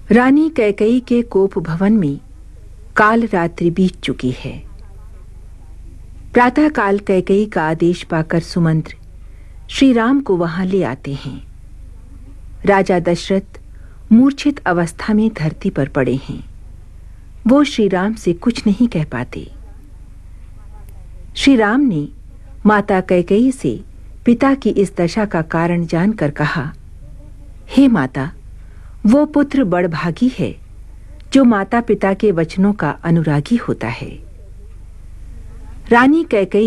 रानी कैकेयी के कोप भवन में काल रात्रि बीत चुकी है। प्रातः काल कैकेयी का आदेश पाकर सुमंत्र श्री राम को वहां ले आते हैं। राजा दशरथ मूर्छित अवस्था में धरती पर पड़े हैं। वो श्री राम से कुछ नहीं कह पाते। श्री राम ने माता कैकेयी से पिता की इस दशा का कारण जानकर कहा, हे माता, वो पुत्र बड़भागी है जो माता पिता के वचनों का अनुरागी होता है। रानी कैकेयी